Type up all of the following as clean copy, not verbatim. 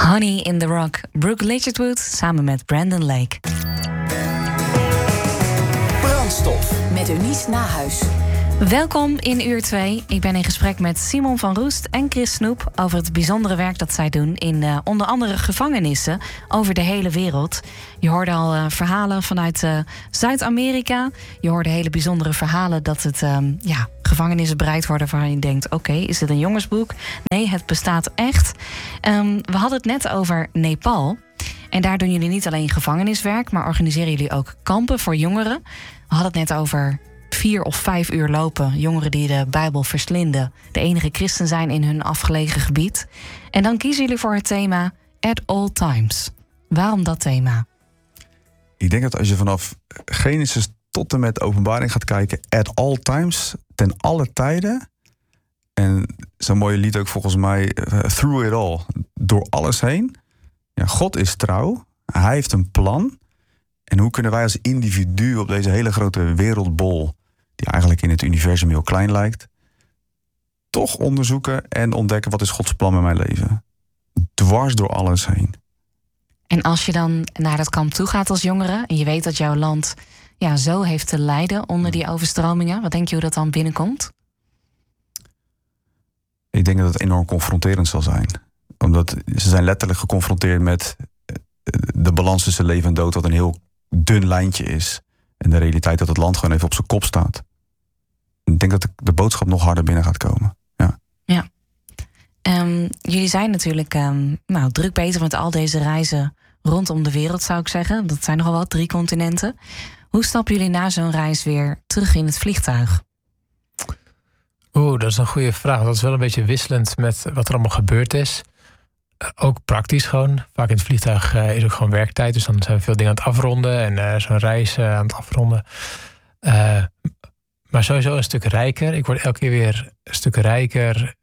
Honey in the Rock, Brooke Ligertwood samen met Brandon Lake. Brandstof met Eunice Nahuis. Welkom in uur 2. Ik ben in gesprek met Simon van Roest en Chris Snoep over het bijzondere werk dat zij doen in onder andere gevangenissen over de hele wereld. Je hoorde al verhalen vanuit Zuid-Amerika. Je hoorde hele bijzondere verhalen dat het gevangenissen bereid worden waar je denkt, oké, is dit een jongensboek? Nee, het bestaat echt. We hadden het net over Nepal. En daar doen jullie niet alleen gevangeniswerk, maar organiseren jullie ook kampen voor jongeren. We hadden het net over 4 of 5 uur lopen. Jongeren die de Bijbel verslinden. De enige christen zijn in hun afgelegen gebied. En dan kiezen jullie voor het thema At All Times. Waarom dat thema? Ik denk dat als je vanaf Genesis tot en met Openbaring gaat kijken, at all times, ten alle tijden. En zo'n mooie lied ook volgens mij, through it all, door alles heen. Ja, God is trouw. Hij heeft een plan. En hoe kunnen wij als individu op deze hele grote wereldbol, die eigenlijk in het universum heel klein lijkt, toch onderzoeken en ontdekken wat is Gods plan met mijn leven? Dwars door alles heen. En als je dan naar dat kamp toe gaat als jongere en je weet dat jouw land zo heeft te lijden onder die overstromingen, wat denk je hoe dat dan binnenkomt? Ik denk dat het enorm confronterend zal zijn. Omdat ze zijn letterlijk geconfronteerd met de balans tussen leven en dood, wat een heel dun lijntje is. En de realiteit dat het land gewoon even op zijn kop staat. Ik denk dat de boodschap nog harder binnen gaat komen. Ja. Jullie zijn natuurlijk druk bezig met al deze reizen rondom de wereld, zou ik zeggen. Dat zijn nogal wat 3 continenten. Hoe stappen jullie na zo'n reis weer terug in het vliegtuig? Dat is een goede vraag. Dat is wel een beetje wisselend met wat er allemaal gebeurd is. Ook praktisch gewoon. Vaak in het vliegtuig is ook gewoon werktijd. Dus dan zijn we veel dingen aan het afronden. En zo'n reis aan het afronden. Maar sowieso een stuk rijker. Ik word elke keer weer een stuk rijker.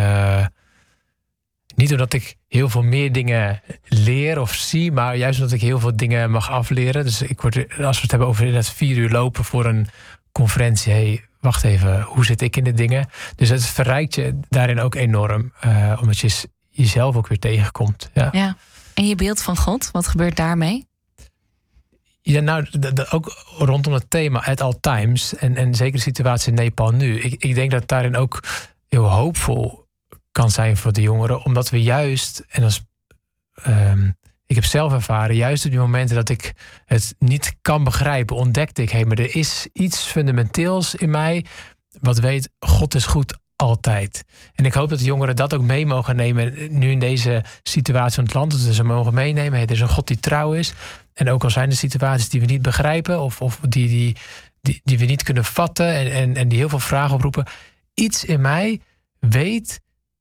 Niet omdat ik heel veel meer dingen leer of zie, maar juist omdat ik heel veel dingen mag afleren. Dus als we het hebben over net 4 uur lopen voor een conferentie. Hey, wacht even, hoe zit ik in de dingen? Dus het verrijkt je daarin ook enorm. Omdat je jezelf ook weer tegenkomt. Ja. En je beeld van God, wat gebeurt daarmee? Ja, nou, ook rondom het thema at all times. En zeker de situatie in Nepal nu. Ik denk dat daarin ook heel hoopvol kan zijn voor de jongeren. Omdat we juist, ik heb zelf ervaren, juist op die momenten dat ik het niet kan begrijpen, ontdekte ik, maar er is iets fundamenteels in mij wat weet, God is goed altijd. En ik hoop dat de jongeren dat ook mee mogen nemen nu in deze situatie van het land. Dat ze mogen meenemen. Er is een God die trouw is. En ook al zijn er situaties die we niet begrijpen of die we niet kunnen vatten en die heel veel vragen oproepen. Iets in mij weet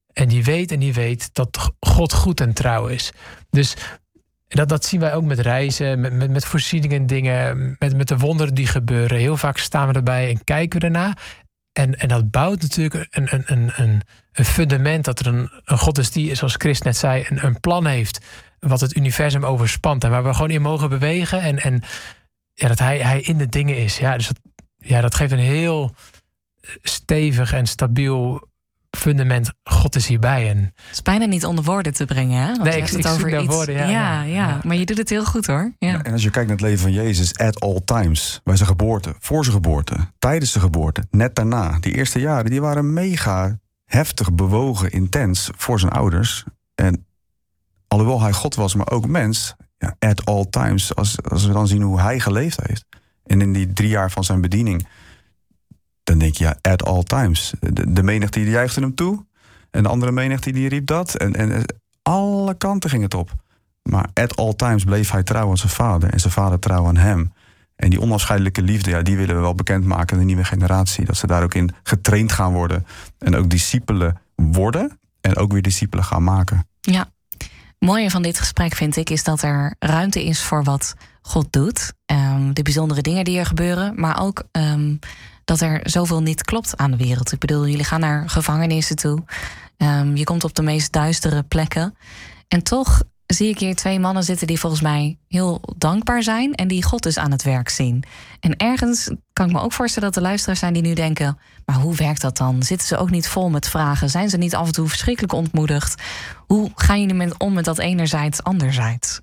dat God goed en trouw is. Dus dat zien wij ook met reizen, met voorzieningen en dingen, met de wonderen die gebeuren. Heel vaak staan we erbij en kijken we ernaar. En dat bouwt natuurlijk een fundament dat er een God is die, zoals Chris net zei, een plan heeft wat het universum overspant. En waar we gewoon in mogen bewegen. En dat hij in de dingen is. Ja, dus dat geeft een heel stevig en stabiel fundament. God is hierbij. En het is bijna niet onder woorden te brengen, hè? Nee, ik zoek naar woorden. Ja, maar je doet het heel goed, hoor. Ja. En als je kijkt naar het leven van Jezus, at all times, bij zijn geboorte, voor zijn geboorte, tijdens zijn geboorte, net daarna. Die eerste jaren, die waren mega heftig, bewogen, intens voor zijn ouders. En alhoewel hij God was, maar ook mens, at all times, als we dan zien hoe hij geleefd heeft. En in die 3 jaar van zijn bediening, dan denk je, at all times. De menigte die juichte hem toe. En de andere menigte die riep dat. En alle kanten ging het op. Maar at all times bleef hij trouw aan zijn vader. En zijn vader trouw aan hem. En die onafscheidelijke liefde, die willen we wel bekendmaken aan de nieuwe generatie. Dat ze daar ook in getraind gaan worden. En ook discipelen worden. En ook weer discipelen gaan maken. Ja. Het mooie van dit gesprek vind ik is dat er ruimte is voor wat God doet. De bijzondere dingen die er gebeuren. Maar ook dat er zoveel niet klopt aan de wereld. Ik bedoel, jullie gaan naar gevangenissen toe. Je komt op de meest duistere plekken. En toch zie ik hier 2 mannen zitten die volgens mij heel dankbaar zijn en die God dus aan het werk zien. En ergens kan ik me ook voorstellen dat er luisteraars zijn die nu denken, maar hoe werkt dat dan? Zitten ze ook niet vol met vragen? Zijn ze niet af en toe verschrikkelijk ontmoedigd? Hoe gaan jullie om met dat enerzijds, anderzijds?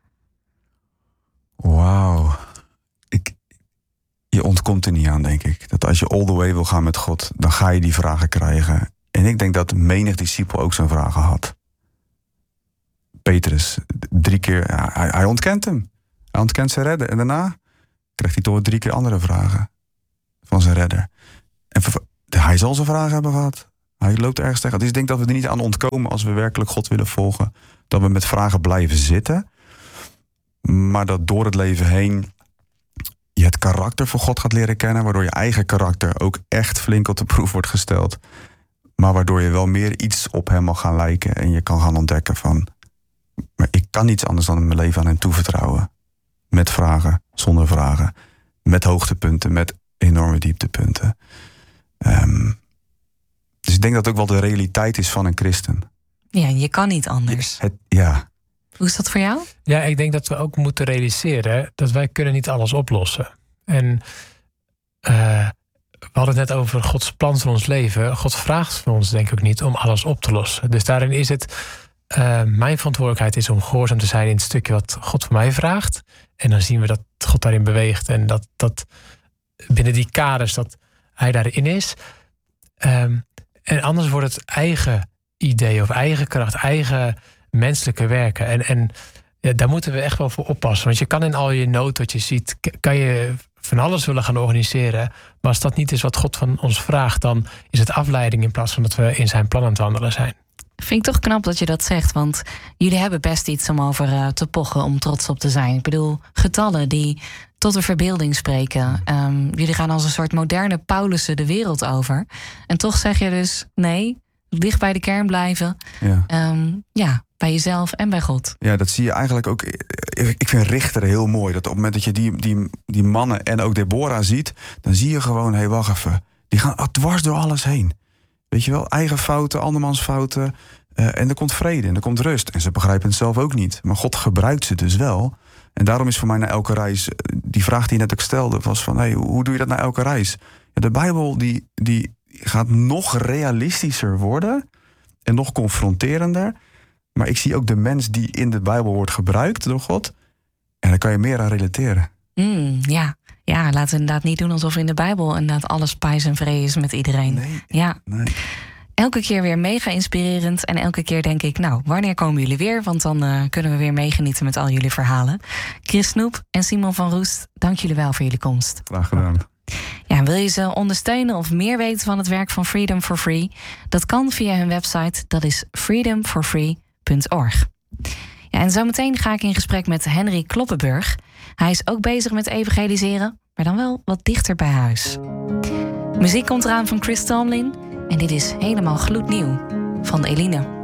Wauw. Je ontkomt er niet aan, denk ik. Dat als je all the way wil gaan met God, dan ga je die vragen krijgen. En ik denk dat menig discipel ook zijn vragen had. Petrus, 3 keer, hij ontkent hem. Hij ontkent zijn redder. En daarna krijgt hij toch 3 keer andere vragen van zijn redder. En hij zal zijn vragen hebben gehad. Hij loopt ergens tegen. Dus ik denk dat we er niet aan ontkomen als we werkelijk God willen volgen. Dat we met vragen blijven zitten. Maar dat door het leven heen je het karakter van God gaat leren kennen. Waardoor je eigen karakter ook echt flink op de proef wordt gesteld. Maar waardoor je wel meer iets op hem mag gaan lijken. En je kan gaan ontdekken van, maar ik kan niets anders dan mijn leven aan hem toevertrouwen. Met vragen, zonder vragen. Met hoogtepunten, met enorme dieptepunten. Dus ik denk dat het ook wel de realiteit is van een christen. Ja, je kan niet anders. Ja. Hoe is dat voor jou? Ja, ik denk dat we ook moeten realiseren dat wij kunnen niet alles oplossen. En we hadden het net over Gods plan voor ons leven. God vraagt van ons denk ik ook niet om alles op te lossen. Dus daarin is het mijn verantwoordelijkheid is om gehoorzaam te zijn in het stukje wat God van mij vraagt. En dan zien we dat God daarin beweegt en dat binnen die kaders dat hij daarin is. En anders wordt het eigen idee of eigen kracht, eigen menselijke werken. En ja, daar moeten we echt wel voor oppassen. Want je kan in al je nood wat je ziet, kan je van alles willen gaan organiseren. Maar als dat niet is wat God van ons vraagt, dan is het afleiding in plaats van dat we in zijn plan aan het wandelen zijn. Vind ik toch knap dat je dat zegt, want jullie hebben best iets om over te pochen, om trots op te zijn. Ik bedoel, getallen die tot de verbeelding spreken. Jullie gaan als een soort moderne Paulussen de wereld over. En toch zeg je dus, nee, dicht bij de kern blijven. Ja, bij jezelf en bij God. Ja, dat zie je eigenlijk ook. Ik vind Richter heel mooi. Dat op het moment dat je die mannen en ook Deborah ziet, dan zie je gewoon, hé, wacht even. Die gaan dwars door alles heen. Weet je wel, eigen fouten, andermans fouten. En er komt vrede en er komt rust. En ze begrijpen het zelf ook niet. Maar God gebruikt ze dus wel. En daarom is voor mij na elke reis, die vraag die je net ook stelde, was van, hey, hoe doe je dat na elke reis? Ja, de Bijbel die gaat nog realistischer worden en nog confronterender. Maar ik zie ook de mens die in de Bijbel wordt gebruikt door God. En daar kan je meer aan relateren. Ja, laten we inderdaad niet doen alsof in de Bijbel inderdaad alles pais en vrede is met iedereen. Nee. Elke keer weer mega inspirerend. En elke keer denk ik, nou, wanneer komen jullie weer? Want dan kunnen we weer meegenieten met al jullie verhalen. Chris Snoep en Simon van Roest, dank jullie wel voor jullie komst. Graag gedaan. Ja, wil je ze ondersteunen of meer weten van het werk van Freedom for Free? Dat kan via hun website, dat is freedomforfree.org. Ja, en zometeen ga ik in gesprek met Henry Kloppenburg. Hij is ook bezig met evangeliseren, maar dan wel wat dichter bij huis. Muziek komt eraan van Chris Tomlin. En dit is helemaal gloednieuw van Eline.